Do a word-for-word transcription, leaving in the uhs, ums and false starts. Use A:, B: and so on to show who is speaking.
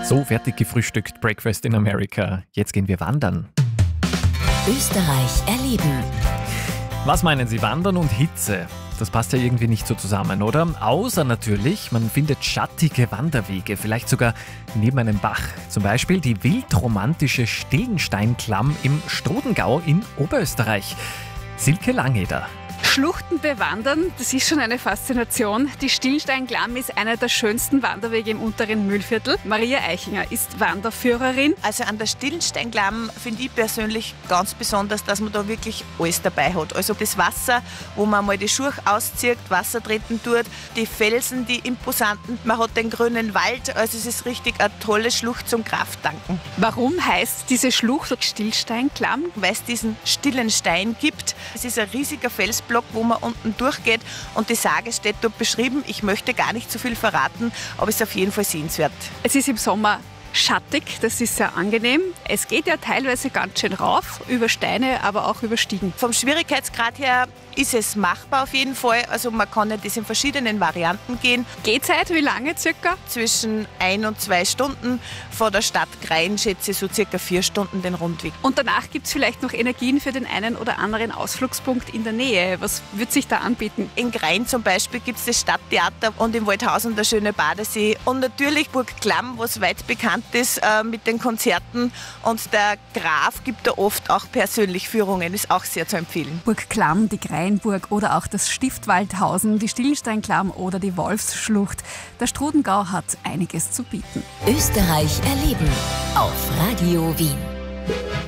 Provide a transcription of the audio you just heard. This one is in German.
A: So, fertig gefrühstückt, Breakfast in America. Jetzt gehen wir wandern.
B: Österreich erleben.
A: Was meinen Sie, Wandern und Hitze? Das passt ja irgendwie nicht so zusammen, oder? Außer natürlich, man findet schattige Wanderwege, vielleicht sogar neben einem Bach. Zum Beispiel die wildromantische Stillensteinklamm im Strodengau in Oberösterreich. Silke Langeder.
C: Schluchten bewandern, das ist schon eine Faszination. Die Stillensteinklamm ist einer der schönsten Wanderwege im unteren Mühlviertel. Maria Eichinger ist Wanderführerin.
D: Also an der Stillensteinklamm finde ich persönlich ganz besonders, dass man da wirklich alles dabei hat. Also das Wasser, wo man mal die Schuhe auszieht, Wasser treten tut, die Felsen, die imposanten, man hat den grünen Wald. Also es ist richtig eine tolle Schlucht zum Krafttanken.
C: Warum heißt diese Schlucht Stillensteinklamm?
D: Weil es diesen stillen Stein gibt. Es ist ein riesiger Felsblock, wo man unten durchgeht und die Sage steht dort beschrieben. Ich möchte gar nicht zu viel verraten, aber es ist auf jeden Fall sehenswert.
C: Es ist im Sommer schattig, das ist sehr angenehm. Es geht ja teilweise ganz schön rauf, über Steine, aber auch über Stiegen.
D: Vom Schwierigkeitsgrad her ist es machbar auf jeden Fall. Also man kann ja das in verschiedenen Varianten gehen.
C: Gehzeit, wie lange circa?
D: Zwischen ein und zwei Stunden. Von der Stadt Grein schätze ich so circa vier Stunden den Rundweg.
C: Und danach gibt es vielleicht noch Energien für den einen oder anderen Ausflugspunkt in der Nähe. Was wird sich da anbieten?
D: In Grein zum Beispiel gibt es das Stadttheater und in Waldhausen der schöne Badesee. Und natürlich Burg Klamm, was weit bekannt ist äh, mit den Konzerten. Und der Graf gibt da oft auch persönlich Führungen, ist auch sehr zu empfehlen.
C: Burg Klamm, die Greinburg oder auch das Stift Waldhausen, die Stillensteinklamm oder die Wolfsschlucht. Der Strodengau hat einiges zu bieten.
B: Österreich erleben auf Radio Wien.